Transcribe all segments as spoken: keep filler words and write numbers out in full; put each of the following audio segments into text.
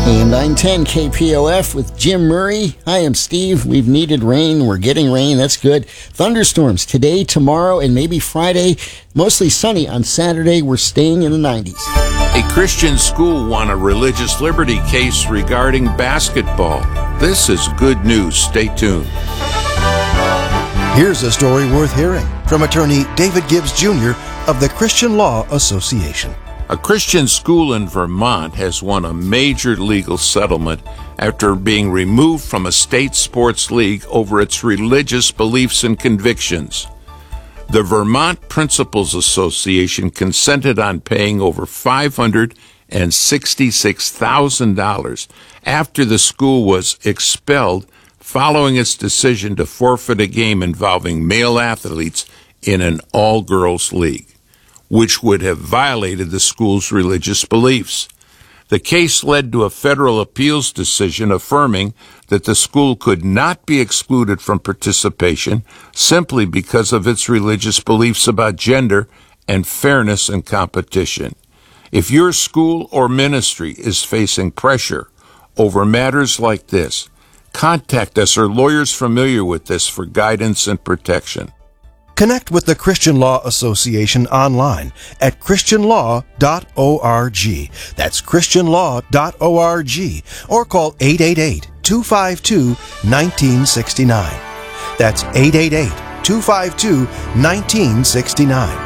A M nine ten K P O F with Jim Murray. Hi, I'm Steve. We've needed rain. We're getting rain. That's good. Thunderstorms today, tomorrow, and maybe Friday. Mostly sunny on Saturday. We're staying in the nineties. A Christian school won a religious liberty case regarding basketball. This is good news. Stay tuned. Here's a story worth hearing from attorney David Gibbs Junior of the Christian Law Association. A Christian school in Vermont has won a major legal settlement after being removed from a state sports league over its religious beliefs and convictions. The Vermont Principals Association consented on paying over five hundred sixty-six thousand dollars after the school was expelled following its decision to forfeit a game involving male athletes in an all-girls league, which would have violated the school's religious beliefs. The case led to a federal appeals decision affirming that the school could not be excluded from participation simply because of its religious beliefs about gender and fairness in competition. If your school or ministry is facing pressure over matters like this, contact us or lawyers familiar with this for guidance and protection. Connect with the Christian Law Association online at christian law dot org. That's christian law dot org. Or call eight eight eight, two five two, one nine six nine. That's eight eight eight, two five two, one nine six nine.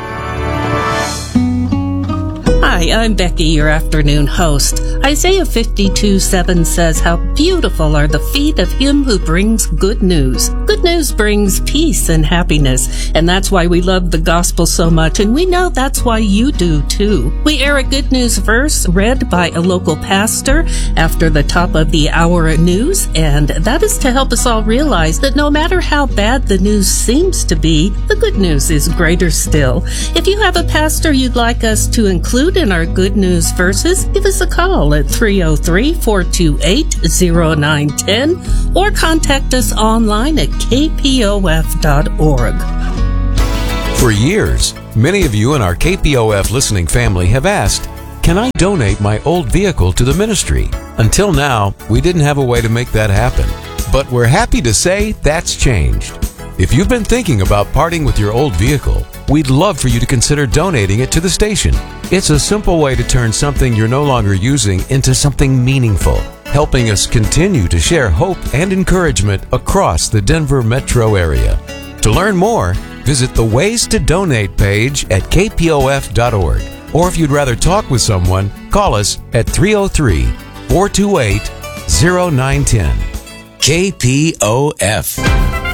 Hi, I'm Becky, your afternoon host. Isaiah fifty-two seven says, "How beautiful are the feet of him who brings good news." Good news brings peace and happiness, and that's why we love the gospel so much, and we know that's why you do too. We air a good news verse read by a local pastor after the top of the hour news, and that is to help us all realize that no matter how bad the news seems to be, the good news is greater still. If you have a pastor you'd like us to include in our good news verses, give us a call at three oh three, four two eight, oh nine one oh or contact us online at k p o f dot org. For years, many of you in our K P O F listening family have asked, can I donate my old vehicle to the ministry? Until now, we didn't have a way to make that happen. But we're happy to say that's changed. If you've been thinking about parting with your old vehicle, we'd love for you to consider donating it to the station. It's a simple way to turn something you're no longer using into something meaningful, helping us continue to share hope and encouragement across the Denver metro area. To learn more, visit the Ways to Donate page at k p o f dot org. Or if you'd rather talk with someone, call us at three oh three, four two eight, oh nine one oh. K P O F.